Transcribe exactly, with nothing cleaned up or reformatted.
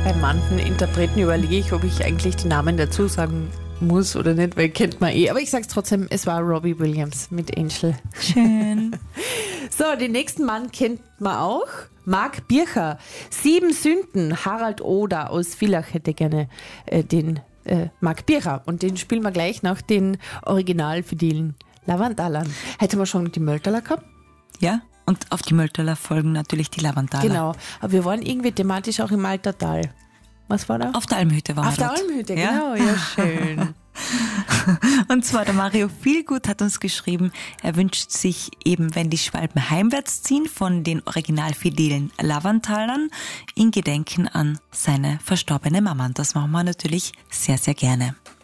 Bei manchen Interpreten überlege ich, ob ich eigentlich die Namen dazu sagen muss oder nicht, weil kennt man eh. Aber ich sag's trotzdem, es war Robbie Williams mit Angel. Schön. So, den nächsten Mann kennt man auch. Marc Bircher. Sieben Sünden. Harald Oda aus Villach hätte gerne äh, den äh, Marc Bircher. Und den spielen wir gleich nach den originalfidelen Lavandalern. Hätten wir schon die Mölterler gehabt? Ja, und auf die Mölterler folgen natürlich die Lavandaler. Genau. Aber wir waren irgendwie thematisch auch im Altertal. Was war da? Auf der Almhütte waren Auf wir der dort. Almhütte, Ja? genau. Ja, schön. Und zwar der Mario Vielgut hat uns geschrieben, er wünscht sich eben, wenn die Schwalben heimwärts ziehen, von den originalfidelen Lavantalern in Gedenken an seine verstorbene Mama. Und das machen wir natürlich sehr, sehr gerne.